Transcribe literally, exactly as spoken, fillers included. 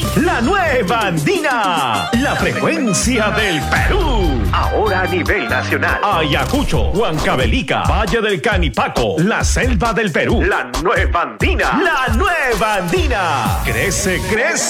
La nueva Andina, la frecuencia del Perú. Ahora a nivel nacional. Ayacucho, Huancavelica, Valle del Canipaco, la selva del Perú. La nueva Andina. La nueva Andina. Crece, crece.